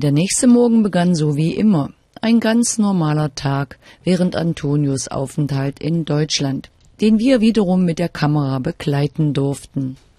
Der nächste Morgen begann so wie immer. Ein ganz normaler Tag während Antonius Aufenthalt in Deutschland, den wir wiederum mit der Kamera begleiten durften.